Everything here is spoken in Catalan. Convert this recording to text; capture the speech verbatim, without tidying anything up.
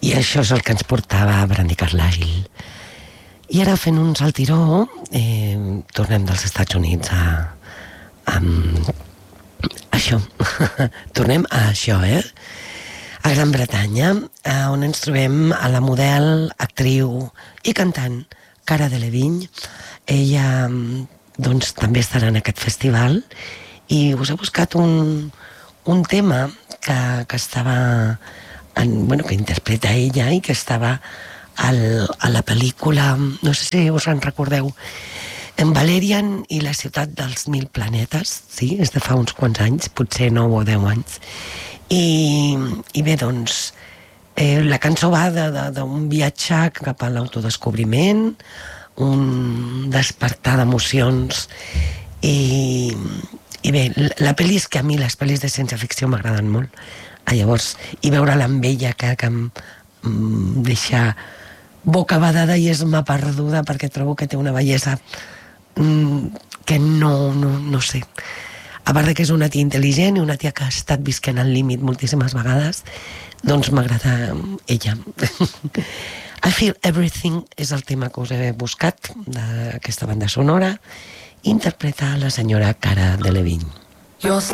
I això és el que ens portava a Brandi Carlile. I ara, fent un saltiró, eh, tornem dels Estats Units a, a, a això. Tornem a això, eh? A Gran Bretanya, on ens trobem a la model, actriu i cantant Cara Delevingne. Ella, doncs, també estarà en aquest festival i us he buscat un, un tema que, que estava en, bueno, que interpreta ella i que estava al, a la pel·lícula, no sé si us en recordeu, en Valerian i la ciutat dels mil planetes, sí, és de fa uns quants anys, potser nou o deu anys. I, i bé, doncs, eh, la cançó va d'un viatge cap a l'autodescobriment, un despertar d'emocions, i, i bé, la pel·li és que a mi les pel·lis de ciència-ficció m'agraden molt. Ah, llavors, i veure-la amb ella que, que em, em deixa bocabadada i esma perduda, perquè trobo que té una bellesa mm, que no, no, no sé... A part que és una tia intel·ligent i una tia que ha estat visquent al límit moltíssimes vegades, doncs m'agrada ella. I Feel Everything és el tema que us he buscat d'aquesta banda sonora. Interpreta la senyora Cara Delevingne. Your